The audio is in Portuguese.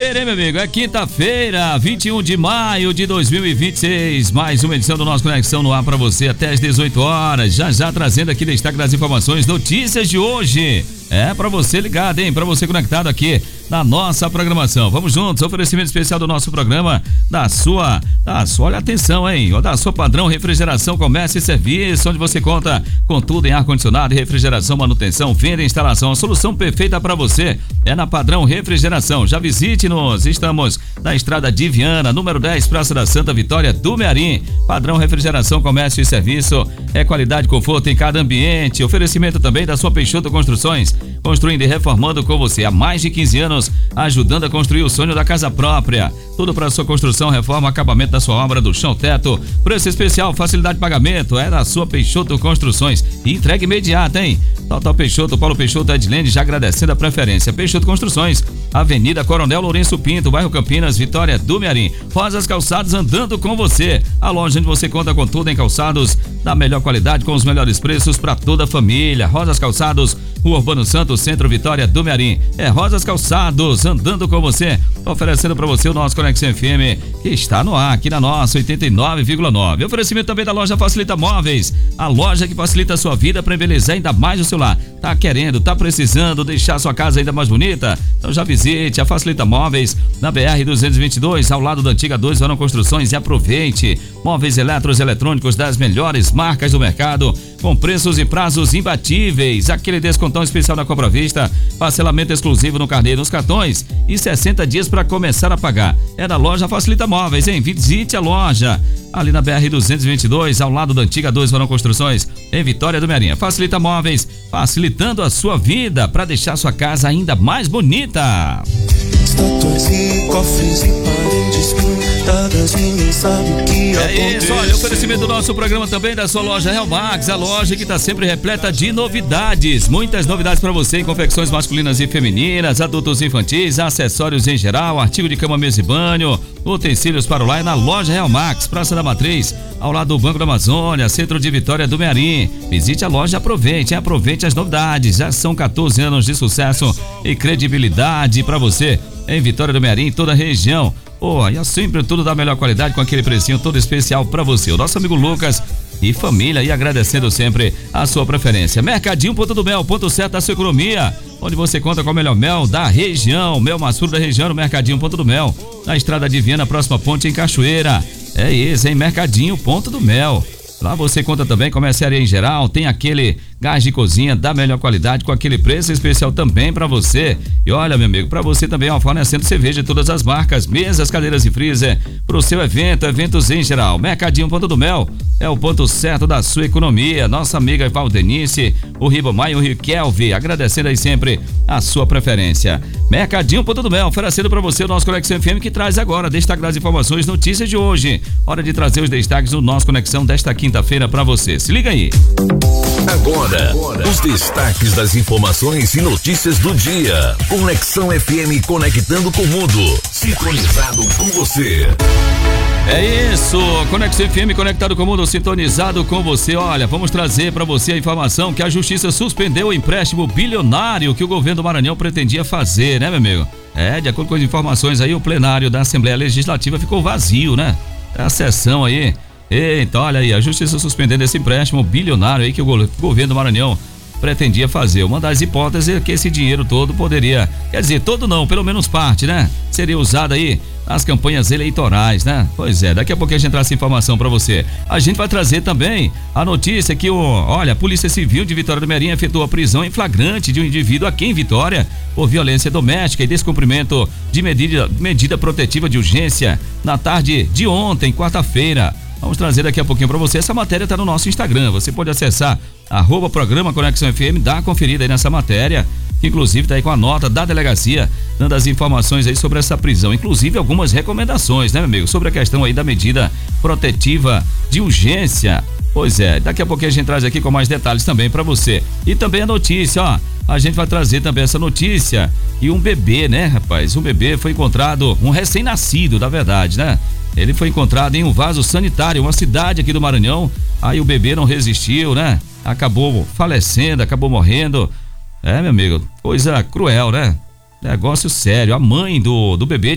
quinta-feira, hein, meu amigo? É quinta-feira, 21 de maio de 2026. Mais uma edição do nosso Conexão no ar pra você até às 18 horas. Já trazendo aqui destaque das informações, notícias de hoje. É pra você ligado, hein? Pra você conectado aqui na nossa programação. Vamos juntos, oferecimento especial do nosso programa, olha atenção, hein? Da sua Padrão Refrigeração, Comércio e Serviço, onde você conta com tudo em ar-condicionado, refrigeração, manutenção, venda e instalação. A solução perfeita pra você é na Padrão Refrigeração. Já visite-nos, estamos na Estrada de Viana, número 10, Praça da Santa Vitória do Mearim. Padrão Refrigeração, Comércio e Serviço é qualidade e conforto em cada ambiente. Oferecimento também da sua Peixoto Construções, construindo e reformando com você há mais de 15 anos, ajudando a construir o sonho da casa própria. Tudo para sua construção, reforma, acabamento da sua obra, do chão, teto. Preço especial, facilidade de pagamento, é da sua Peixoto Construções. E entrega imediata, hein? Total Peixoto, Paulo Peixoto, Edilene, já agradecendo a preferência. Peixoto Construções, Avenida Coronel Lourenço Pinto, bairro Campinas, Vitória do Mearim. Rosas Calçados, andando com você. A loja onde você conta com tudo em calçados da melhor qualidade, com os melhores preços para toda a família. Rosas Calçados, Rua Urbano Santos, Centro, Vitória do Mearim. É Rosas Calçados, andando com você, oferecendo para você o nosso Conexão FM, que está no ar, aqui na nossa 89,9. Oferecimento também da loja Facilita Móveis, a loja que facilita a sua vida para embelezar ainda mais o seu lar. Tá querendo, tá precisando deixar a sua casa ainda mais bonita? Então já visite a Facilita Móveis na BR-222, ao lado da antiga 2 Varão Construções, e aproveite. Móveis elétricos, eletrônicos das melhores marcas do mercado, com preços e prazos imbatíveis. Aquele descontão especial na compra à vista, parcelamento exclusivo no carnê nos cartões e 60 dias para começar a pagar. É da loja Facilita Móveis, hein? Visite a loja ali na BR-222, ao lado da antiga 2 Varão Construções, em Vitória do Mearim. Facilita Móveis, facilitando a sua vida para deixar sua casa ainda mais bonita. É isso, olha, oferecimento do nosso programa também da sua loja Real Max, a loja que está sempre repleta de novidades, muitas novidades para você em confecções masculinas e femininas, adultos e infantis, acessórios em geral, artigo de cama, mesa e banho, utensílios para o lar, na loja Real Max, Praça da Matriz, ao lado do Banco da Amazônia, Centro de Vitória do Mearim. Visite a loja e aproveite as novidades. Já são 14 anos de sucesso e credibilidade para você em Vitória do Mearim, toda a região. E é sempre tudo da melhor qualidade, com aquele precinho todo especial para você. O nosso amigo Lucas e família, e agradecendo sempre a sua preferência. Mercadinho Ponto do Mel, ponto certo da sua economia, onde você conta com o melhor mel da região, mel maçuro da região, no Mercadinho Ponto do Mel, na Estrada de Viana, próxima ponte em Cachoeira. É isso, hein? Mercadinho Ponto do Mel. Lá você conta também com mercearia em geral, tem aquele gás de cozinha da melhor qualidade, com aquele preço especial também para você. E olha, meu amigo, para você também, fornecendo cerveja de todas as marcas, mesas, cadeiras e freezer, pro seu evento, eventos em geral. Mercadinho Ponto do Mel é o ponto certo da sua economia. Nossa amiga Valdenice, o Ribamar e o Riquelvi, agradecendo aí sempre a sua preferência. Mercadinho Ponto do Mel, oferecendo para você o nosso Conexão FM, que traz agora destaque das informações, notícias de hoje. Hora de trazer os destaques do nosso Conexão desta quinta-feira para você. Se liga aí. Agora, os destaques das informações e notícias do dia. Conexão FM, conectando com o mundo. Sintonizado com você. É isso, Conexão FM, conectado com o mundo, sintonizado com você. Olha, vamos trazer para você a informação que a Justiça suspendeu o empréstimo bilionário que o governo do Maranhão pretendia fazer, né, meu amigo? De acordo com as informações aí, o plenário da Assembleia Legislativa ficou vazio, né? A sessão aí. Então, olha aí, a Justiça suspendendo esse empréstimo bilionário aí que o governo do Maranhão pretendia fazer. Uma das hipóteses é que esse dinheiro todo poderia, quer dizer, todo não, pelo menos parte, né? Seria usado aí nas campanhas eleitorais, né? Pois é, daqui a pouco a gente traz essa informação pra você. A gente vai trazer também a notícia que a Polícia Civil de Vitória do Mearim efetuou a prisão em flagrante de um indivíduo aqui em Vitória por violência doméstica e descumprimento de medida protetiva de urgência na tarde de ontem, quarta-feira. Vamos trazer daqui a pouquinho para você. Essa matéria está no nosso Instagram. Você pode acessar @programa Conexão FM, dá uma conferida aí nessa matéria, que inclusive está aí com a nota da delegacia, dando as informações aí sobre essa prisão. Inclusive algumas recomendações, né, meu amigo? Sobre a questão aí da medida protetiva de urgência. Pois é, daqui a pouquinho a gente traz aqui com mais detalhes também para você. E também a notícia, a gente vai trazer também essa notícia. E um bebê, né, rapaz? Um bebê foi encontrado, um recém-nascido, na verdade, né? Ele foi encontrado em um vaso sanitário, uma cidade aqui do Maranhão. Aí o bebê não resistiu, né? Acabou falecendo, acabou morrendo. Meu amigo, coisa cruel, né? Negócio sério. A mãe do bebê